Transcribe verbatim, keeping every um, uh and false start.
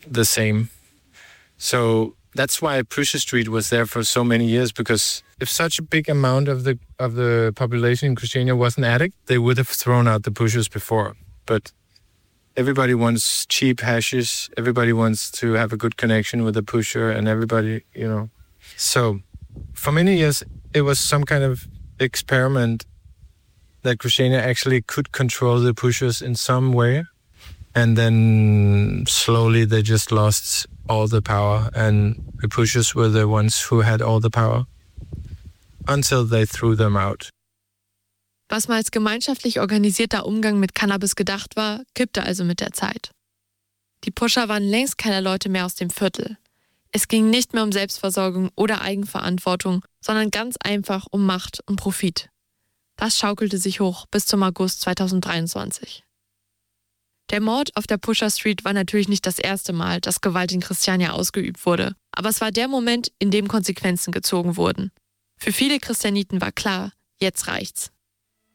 the same. So that's why Pusher Street was there for so many years, because if such a big amount of the of the population in Christiania wasn't addict, they would have thrown out the pushers before. But everybody wants cheap hashes, everybody wants to have a good connection with the pusher, and everybody, you know. So for many years, it was some kind of experiment that Christiania actually could control the pushers in some way. And then slowly they just lost all the power, and the pushers were the ones who had all the power until they threw them out. Was mal als gemeinschaftlich organisierter Umgang mit Cannabis gedacht war, kippte also mit der Zeit. Die Pusher waren längst keine Leute mehr aus dem Viertel. Es ging nicht mehr um Selbstversorgung oder Eigenverantwortung, sondern ganz einfach um Macht und Profit. Das schaukelte sich hoch bis zum August zweitausenddreiundzwanzig. Der Mord auf der Pusher Street war natürlich nicht das erste Mal, dass Gewalt in Christiania ausgeübt wurde. Aber es war der Moment, in dem Konsequenzen gezogen wurden. Für viele Christianiten war klar, jetzt reicht's.